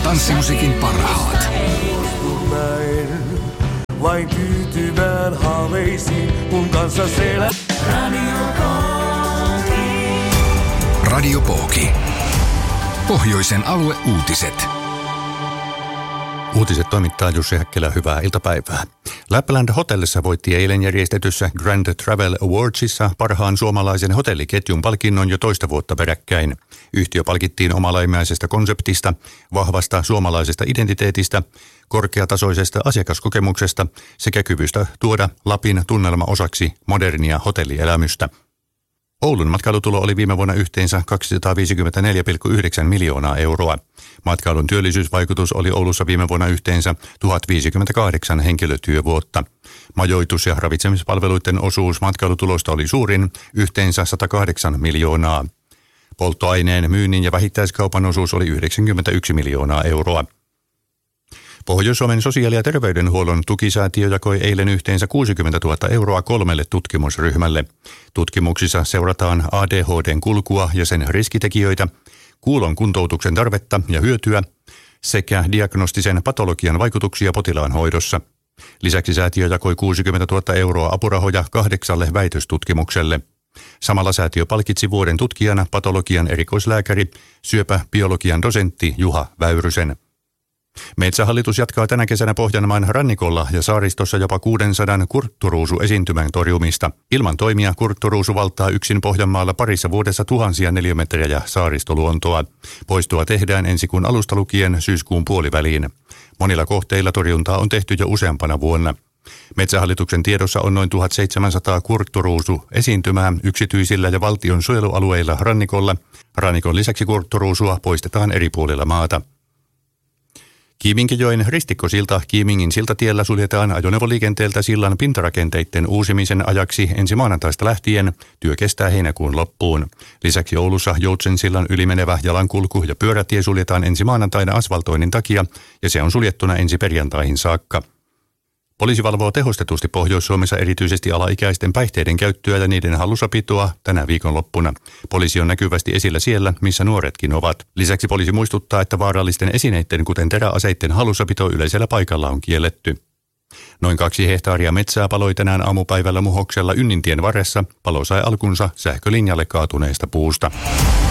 tanssimusiikin parhaat. Vain tyytyvään haaveisiin, mun kanssa siellä. Radio Pooki. Pohjoisen alueuutiset. Uutiset toimittaa Jussi Häkkelä, hyvää iltapäivää. Lapland Hotellissa voitti eilen järjestetyssä Grand Travel Awardsissa parhaan suomalaisen hotelliketjun palkinnon jo toista vuotta peräkkäin. Yhtiö palkittiin omalaimaisesta konseptista, vahvasta suomalaisesta identiteetistä, korkeatasoisesta asiakaskokemuksesta sekä kyvystä tuoda Lapin tunnelma osaksi modernia hotellielämystä. Oulun matkailutulo oli viime vuonna yhteensä 254,9 miljoonaa euroa. Matkailun työllisyysvaikutus oli Oulussa viime vuonna yhteensä 1058 henkilötyövuotta. Majoitus- ja ravitsemispalveluiden osuus matkailutulosta oli suurin, yhteensä 108 miljoonaa. Polttoaineen myynnin ja vähittäiskaupan osuus oli 91 miljoonaa euroa. Pohjois-Suomen sosiaali- ja terveydenhuollon tukisäätiö jakoi eilen yhteensä 60 000 euroa 3 tutkimusryhmälle. Tutkimuksissa seurataan ADHD:n kulkua ja sen riskitekijöitä, kuulon kuntoutuksen tarvetta ja hyötyä sekä diagnostisen patologian vaikutuksia potilaan hoidossa. Lisäksi säätiö jakoi 60 000 euroa apurahoja 8 väitöstutkimukselle. Samalla säätiö palkitsi vuoden tutkijana patologian erikoislääkäri, syöpäbiologian dosentti Juha Väyrysen. Metsähallitus jatkaa tänä kesänä Pohjanmaan rannikolla ja saaristossa jopa 600 kurtturuusuesiintymän torjumista. Ilman toimia kurtturuusu valtaa yksin Pohjanmaalla parissa vuodessa tuhansia neliömetrejä saaristoluontoa. Poistoa tehdään ensi kuun alusta lukien syyskuun puoliväliin. Monilla kohteilla torjuntaa on tehty jo useampana vuonna. Metsähallituksen tiedossa on noin 1700 kurtturuusuesiintymää yksityisillä ja valtion suojelualueilla rannikolla. Rannikon lisäksi kurtturuusua poistetaan eri puolilla maata. Kiiminkijoen ristikkosilta Kiimingin siltatiellä suljetaan ajoneuvoliikenteeltä sillan pintarakenteiden uusimisen ajaksi ensi maanantaista lähtien. Työ kestää heinäkuun loppuun. Lisäksi Oulussa Joutsensillan ylimenevä jalankulku- ja pyörätie suljetaan ensi maanantaina asfaltoinnin takia ja se on suljettuna ensi perjantaihin saakka. Poliisi valvoo tehostetusti Pohjois-Suomessa erityisesti alaikäisten päihteiden käyttöä ja niiden hallussapitoa tänä viikonloppuna. Poliisi on näkyvästi esillä siellä, missä nuoretkin ovat. Lisäksi poliisi muistuttaa, että vaarallisten esineiden, kuten teräaseiden hallussapito yleisellä paikalla on kielletty. Noin 2 hehtaaria metsää paloi tänään aamupäivällä Muhoksella Ynnintien varressa. Palo sai alkunsa sähkölinjalle kaatuneesta puusta.